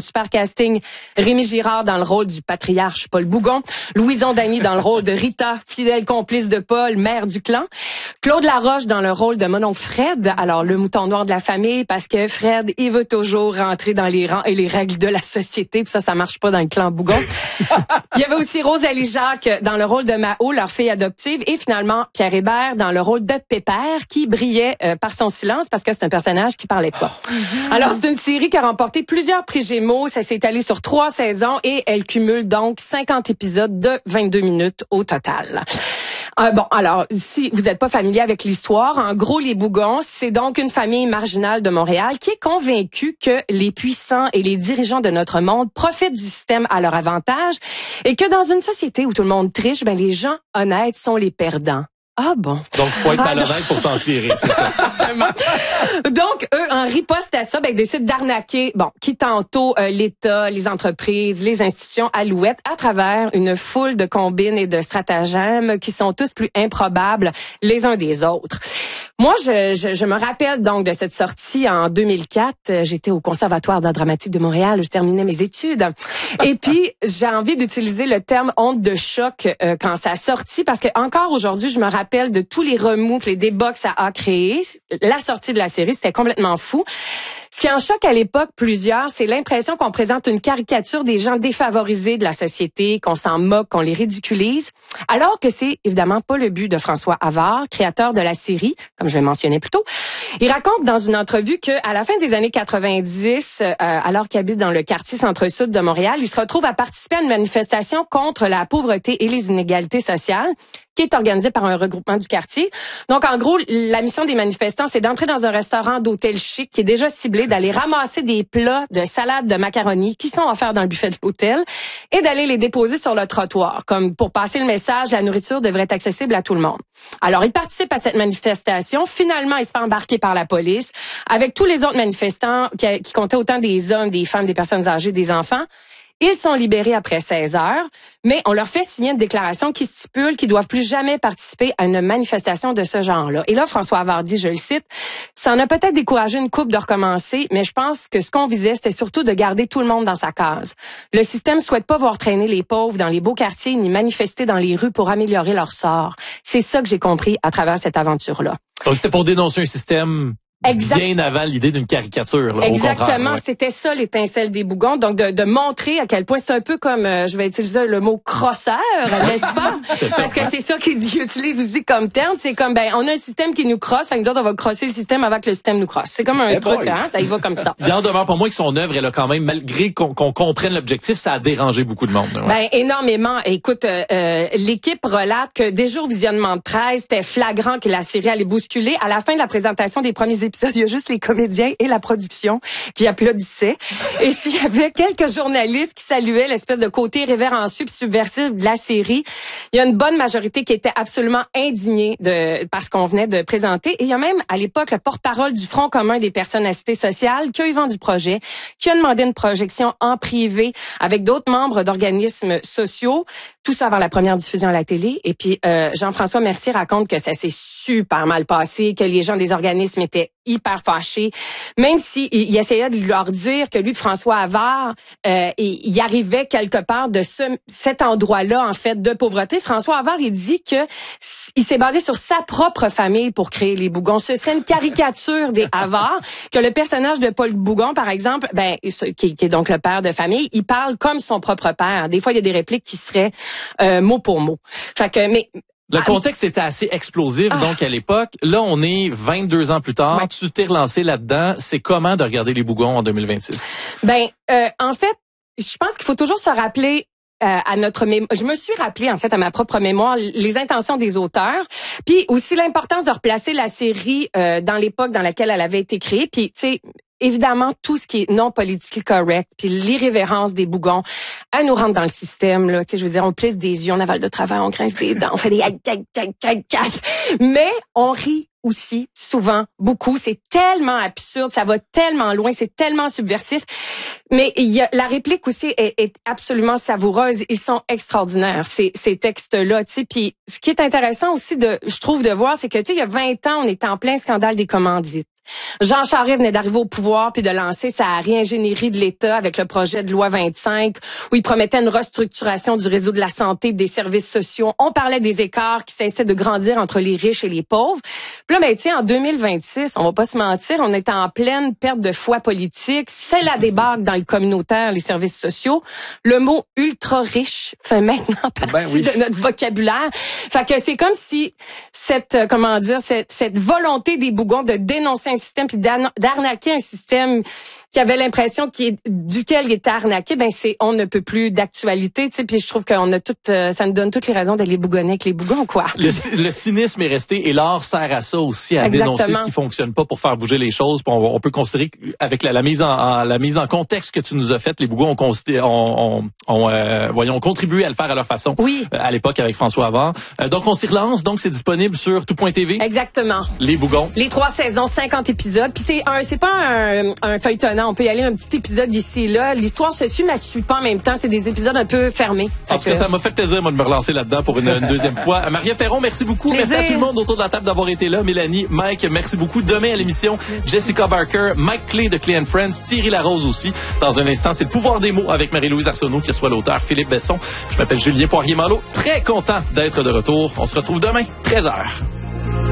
super casting. Rémi Girard dans le rôle du patriarche Paul Bougon. Louison Dany dans le rôle de Rita, fidèle complice de Paul, mère du clan. Claude Laroche dans le rôle de mon oncle Fred, alors le mouton noir de la famille, parce que Fred, il veut toujours rentrer dans les rangs et les règles de la société, puis ça marche pas dans le clan Bougon. Il y avait aussi Rosalie Jacques dans le rôle de Mao, leur fille adoptive, et finalement Pierre Hébert dans le rôle de Pépère, qui brillait par son silence parce que c'est un personnage qui parlait pas. Alors c'est une série qui a remporté plusieurs prix Gémeaux, ça s'est étalé sur 3 saisons et elle cumule donc 50 épisodes de 22 minutes au total. Bon, alors, si vous n'êtes pas familier avec l'histoire, en gros, les Bougons, c'est donc une famille marginale de Montréal qui est convaincue que les puissants et les dirigeants de notre monde profitent du système à leur avantage et que dans une société où tout le monde triche, ben les gens honnêtes sont les perdants. Ah bon. Donc, faut être malhonnête pour s'en tirer, c'est ça. Donc, eux, en riposte à ça, ben, ils décident d'arnaquer, qui tantôt l'État, les entreprises, les institutions alouettes à travers une foule de combines et de stratagèmes qui sont tous plus improbables les uns des autres. Moi, je me rappelle donc de cette sortie en 2004. J'étais au Conservatoire d'art dramatique de Montréal. Je terminais mes études. Et puis, j'ai envie d'utiliser le terme honte de choc quand ça a sorti parce que encore aujourd'hui, je me rappelle de tous les remous, les débats que ça a créé. La sortie de la série, c'était complètement fou. Ce qui en choque à l'époque plusieurs, c'est l'impression qu'on présente une caricature des gens défavorisés de la société, qu'on s'en moque, qu'on les ridiculise, alors que c'est évidemment pas le but de François Havard, créateur de la série, comme je le mentionnais plus tôt. Il raconte dans une entrevue que à la fin des années 90, alors qu'il habite dans le quartier centre-sud de Montréal, il se retrouve à participer à une manifestation contre la pauvreté et les inégalités sociales, qui est organisée par un regroupement du quartier. Donc, en gros, la mission des manifestants, c'est d'entrer dans un restaurant d'hôtel chic qui est déjà ciblé, d'aller ramasser des plats de salade de macaroni qui sont offerts dans le buffet de l'hôtel et d'aller les déposer sur le trottoir. Comme pour passer le message, la nourriture devrait être accessible à tout le monde. Alors, il participe à cette manifestation. Finalement, il se fait embarquer par la police avec tous les autres manifestants qui comptaient autant des hommes, des femmes, des personnes âgées, des enfants. Ils sont libérés après 16 heures, mais on leur fait signer une déclaration qui stipule qu'ils doivent plus jamais participer à une manifestation de ce genre-là. Et là, François Havard dit, je le cite, « Ça en a peut-être découragé une couple de recommencer, mais je pense que ce qu'on visait, c'était surtout de garder tout le monde dans sa case. Le système souhaite pas voir traîner les pauvres dans les beaux quartiers ni manifester dans les rues pour améliorer leur sort. C'est ça que j'ai compris à travers cette aventure-là. » Donc, c'était pour dénoncer un système... bien avant l'idée d'une caricature. Là, exactement, ouais. C'était ça l'étincelle des Bougons, donc de montrer à quel point c'est un peu comme, je vais utiliser le mot crosseur, n'est-ce pas? Parce que c'est ça qu'ils utilisent aussi comme terme, c'est comme, on a un système qui nous crosse, fait que nous autres, on va crosser le système avant que le système nous crosse. C'est comme un truc, ça y va comme ça. Il en demeure pour moi que son œuvre, elle a quand même, malgré qu'on comprenne l'objectif, ça a dérangé beaucoup de monde. Ouais. Énormément. Écoute, l'équipe relate que dès jours visionnement de presse, c'était flagrant que la série allait bousculer. À la fin de la présentation des premiers épisodes, il y a juste les comédiens et la production qui applaudissaient. Et s'il y avait quelques journalistes qui saluaient l'espèce de côté révérencieux et subversif de la série, il y a une bonne majorité qui était absolument indignée par ce qu'on venait de présenter. Et il y a même, à l'époque, le porte-parole du Front commun des personnes à cité sociale qui a eu vent du projet, qui a demandé une projection en privé avec d'autres membres d'organismes sociaux. Tout ça avant la première diffusion à la télé. Et puis, Jean-François Mercier raconte que ça s'est super mal passé, que les gens des organismes étaient hyper fâchés, même s'il essayait de leur dire que lui, François Havard, il arrivait quelque part de cet endroit-là, en fait, de pauvreté. François Havard, il dit que il s'est basé sur sa propre famille pour créer les Bougons. Ce serait une caricature des Havard, que le personnage de Paul Bougon, par exemple, qui est donc le père de famille, il parle comme son propre père. Des fois, il y a des répliques qui seraient mot pour mot. Fait que, le contexte était assez explosif, donc, à l'époque. Là, on est 22 ans plus tard. Ouais. Tu t'es relancé là-dedans. C'est comment de regarder les Bougons en 2026? En fait, je pense qu'il faut toujours se rappeler à notre je me suis rappelé en fait à ma propre mémoire les intentions des auteurs, puis aussi l'importance de replacer la série dans l'époque dans laquelle elle avait été créée, puis tu sais évidemment tout ce qui est non politically correct, puis l'irrévérence des Bougons, elle nous rentre dans le système là, tu sais je veux dire on plisse des yeux, on avale de travers, on grince des dents, on fait des mais on rit aussi souvent beaucoup, c'est tellement absurde, ça va tellement loin, c'est tellement subversif. Mais la réplique aussi est absolument savoureuse, ils sont extraordinaires ces textes-là, tu sais. Puis ce qui est intéressant aussi je trouve de voir, c'est que tu sais il y a 20 ans, on était en plein scandale des commandites. Jean Charest venait d'arriver au pouvoir puis de lancer sa réingénierie de l'État avec le projet de loi 25 où il promettait une restructuration du réseau de la santé et des services sociaux. On parlait des écarts qui cessaient de grandir entre les riches et les pauvres. Puis là, en 2026, on va pas se mentir, on est en pleine perte de foi politique. C'est la débâcle dans le communautaire, les services sociaux. Le mot ultra riche fait maintenant partie de notre vocabulaire. Fait que c'est comme si cette volonté des Bougons de dénoncer un système puis d'arnaquer un système qui avait l'impression duquel il était arnaqué, on ne peut plus d'actualité, tu sais, puis je trouve qu'on a ça nous donne toutes les raisons d'aller bougonner avec les Bougons, quoi. Le cynisme est resté et l'art sert à ça aussi, à dénoncer ce qui fonctionne pas pour faire bouger les choses. Puis on peut considérer qu'avec la mise en contexte que tu nous as faite, les Bougons ont contribué à le faire à leur façon. Oui. À l'époque avec François Havard. Donc on s'y relance, donc c'est disponible sur tout.tv. Exactement. Les Bougons. Les 3 saisons, 50 épisodes, puis c'est pas un feuilletonnant. On peut y aller un petit épisode ici et là. L'histoire se suit, mais elle se suit pas en même temps. C'est des épisodes un peu fermés. En tout cas, ça m'a fait plaisir, moi, de me relancer là-dedans pour une deuxième fois. Maria Perron, merci beaucoup. Plaisir. Merci à tout le monde autour de la table d'avoir été là. Mélanie, Mike, merci beaucoup. Demain à l'émission, Jessica Barker, Mike Clay de Clay & Friends, Thierry Larose aussi. Dans un instant, c'est le pouvoir des mots avec Marie-Louise Arsenault qui reçoit l'auteur Philippe Besson. Je m'appelle Julien Poirier-Malo. Très content d'être de retour. On se retrouve demain, 13h.